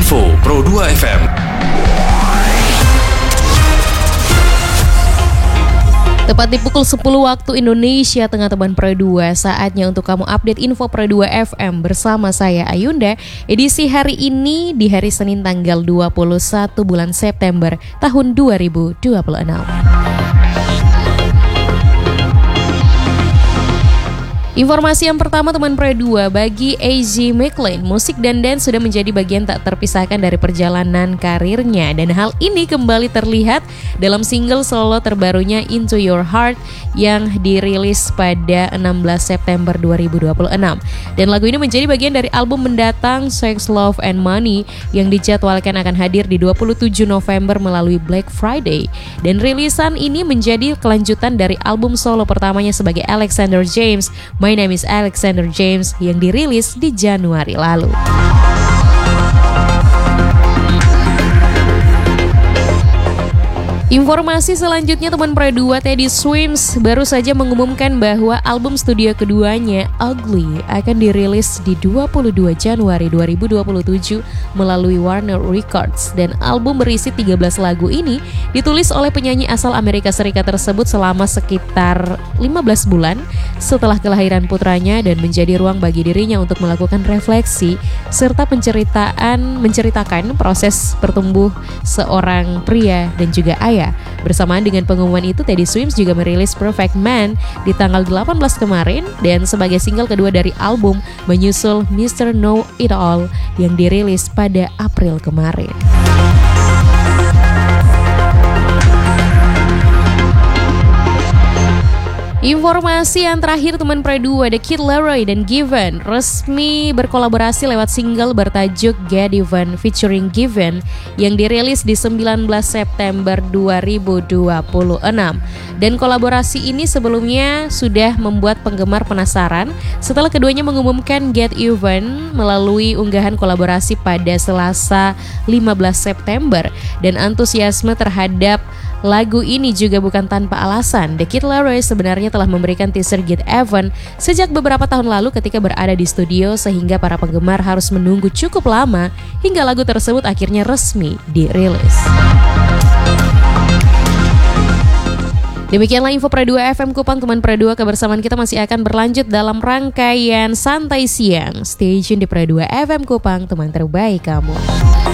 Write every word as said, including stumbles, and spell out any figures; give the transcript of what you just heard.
Info Pro dua F M. Tepat di pukul sepuluh waktu Indonesia Tengah, teman Pro dua, saatnya untuk kamu update info Pro dua F M bersama saya Ayunda. Edisi hari ini di hari Senin tanggal dua puluh satu bulan September tahun dua ribu dua puluh enam. Informasi yang pertama, teman Pro dua, bagi A Z McLean, musik dan dance sudah menjadi bagian tak terpisahkan dari perjalanan karirnya, dan hal ini kembali terlihat dalam single solo terbarunya Into Your Heart yang dirilis pada enam belas September dua ribu dua puluh enam. Dan lagu ini menjadi bagian dari album mendatang Sex, Love and Money yang dijadwalkan akan hadir di dua puluh tujuh November melalui Black Friday. Dan rilisan ini menjadi kelanjutan dari album solo pertamanya sebagai Alexander James, My Name is Alexander James, yang dirilis di Januari lalu. Informasi selanjutnya, teman Pro dua, Teddy Swims baru saja mengumumkan bahwa album studio keduanya Ugly akan dirilis di dua puluh dua Januari dua ribu dua puluh tujuh melalui Warner Records, dan album berisi tiga belas lagu ini ditulis oleh penyanyi asal Amerika Serikat tersebut selama sekitar lima belas bulan setelah kelahiran putranya, dan menjadi ruang bagi dirinya untuk melakukan refleksi serta penceritaan menceritakan proses bertumbuh seorang pria dan juga ayah. Bersamaan dengan pengumuman itu, Teddy Swims juga merilis Perfect Man di tanggal delapan belas kemarin, dan sebagai single kedua dari album menyusul Mister Know It All yang dirilis pada April kemarin. Informasi yang terakhir, teman Pro dua, The Kid Laroi dan Given resmi berkolaborasi lewat single bertajuk Get Even featuring Given yang dirilis di sembilan belas September dua ribu dua puluh enam. Dan kolaborasi ini sebelumnya sudah membuat penggemar penasaran setelah keduanya mengumumkan Get Even melalui unggahan kolaborasi pada Selasa lima belas September, dan antusiasme terhadap lagu ini juga bukan tanpa alasan. The Kid Laroi sebenarnya telah memberikan teaser Get Even sejak beberapa tahun lalu ketika berada di studio, sehingga para penggemar harus menunggu cukup lama hingga lagu tersebut akhirnya resmi dirilis. Demikianlah info Pro dua F M Kupang, teman Pro dua. Kebersamaan kita masih akan berlanjut dalam rangkaian Santai Siang. Stay tune di Pro dua F M Kupang, teman terbaik kamu.